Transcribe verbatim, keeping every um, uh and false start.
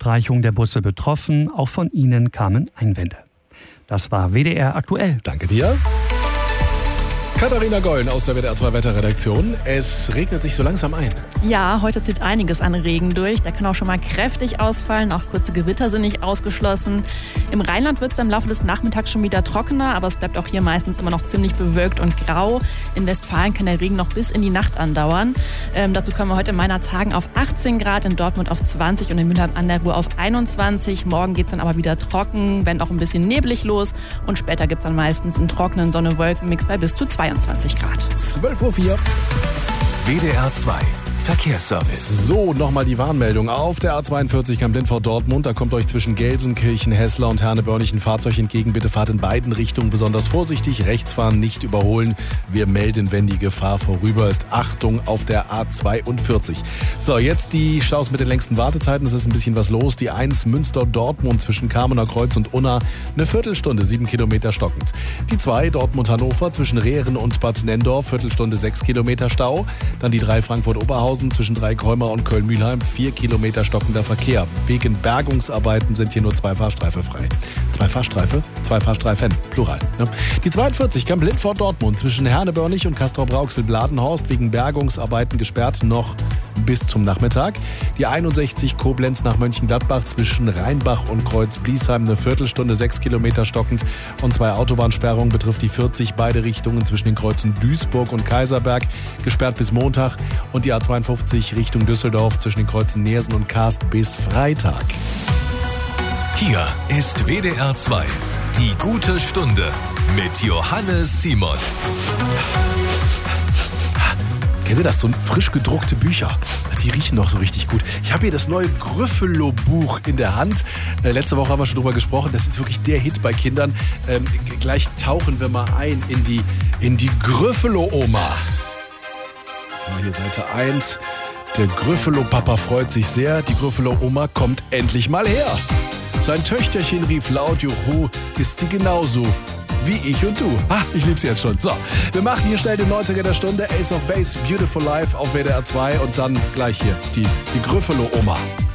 Streichung der Busse betroffen. Auch von ihnen kamen Einwände. Das war W D R aktuell. Danke dir. Katharina Gollen aus der W D R zwei Wetterredaktion. Es regnet sich so langsam ein. Ja, heute zieht einiges an Regen durch. Der kann auch schon mal kräftig ausfallen. Auch kurze Gewitter sind nicht ausgeschlossen. Im Rheinland wird es im Laufe des Nachmittags schon wieder trockener, aber es bleibt auch hier meistens immer noch ziemlich bewölkt und grau. In Westfalen kann der Regen noch bis in die Nacht andauern. Ähm, dazu kommen wir heute in Meinerzhagen auf achtzehn Grad, in Dortmund auf zwanzig und in Mülheim an der Ruhr auf einundzwanzig. Morgen geht es dann aber wieder trocken, wenn auch ein bisschen neblig los. Und später gibt es dann meistens einen trockenen Sonne-Wolken-Mix bei bis zu zweiundzwanzig Grad. zwölf Uhr vier. W D R zwei Verkehrsservice. So, nochmal die Warnmeldung. Auf der A zweiundvierzig Kamp-Lindfort-Dortmund, da kommt euch zwischen Gelsenkirchen, Hessler und Herne-Börnich ein Fahrzeug entgegen. Bitte fahrt in beiden Richtungen besonders vorsichtig. Rechts fahren, nicht überholen. Wir melden, wenn die Gefahr vorüber ist. Achtung auf der A zweiundvierzig. So, jetzt die Staus mit den längsten Wartezeiten. Es ist ein bisschen was los. Die eins Münster-Dortmund zwischen Kamener Kreuz und Unna. Eine Viertelstunde, sieben Kilometer stockend. Die zwei Dortmund-Hannover zwischen Rehren und Bad Nendorf. Viertelstunde, sechs Kilometer Stau. Dann die drei Frankfurt-Oberhausen zwischen Dreikolmar und Köln-Mühlheim, vier Kilometer stockender Verkehr. Wegen Bergungsarbeiten sind hier nur zwei Fahrstreife frei. Zwei Fahrstreife? Zwei Fahrstreifen, Plural. Ne? Die zweiundvierzig Kamp-Lindfort-Dortmund zwischen Herne-Börnich und Castrop-Rauxel-Bladenhorst wegen Bergungsarbeiten gesperrt noch bis zum Nachmittag. Die einundsechzig Koblenz nach Mönchengladbach zwischen Rheinbach und Kreuz-Bliesheim eine Viertelstunde, sechs Kilometer stockend. Und zwei Autobahnsperrungen betrifft die vierzig, beide Richtungen zwischen den Kreuzen Duisburg und Kaiserberg, gesperrt bis Montag. Und die A zweiundfünfzig Richtung Düsseldorf zwischen den Kreuzen Neersen und Kast bis Freitag. Hier ist W D R zwei, die gute Stunde mit Johannes Simon. Kennt ihr das? So frisch gedruckte Bücher. Die riechen noch so richtig gut. Ich habe hier das neue Gryffalo-Buch in der Hand. Äh, letzte Woche haben wir schon drüber gesprochen. Das ist wirklich der Hit bei Kindern. Ähm, gleich tauchen wir mal ein in die, in die Gryffalo-Oma. So, hier Seite eins. Der Gryffalo-Papa freut sich sehr. Die Gryffalo-Oma kommt endlich mal her. Sein Töchterchen rief laut, juhu, ist sie genauso wie ich und du. Ah, ich lieb's jetzt schon. So, wir machen hier schnell den neunziger der Stunde. Ace of Base, Beautiful Life auf W D R zwei und dann gleich hier die, die Gryffalo-Oma.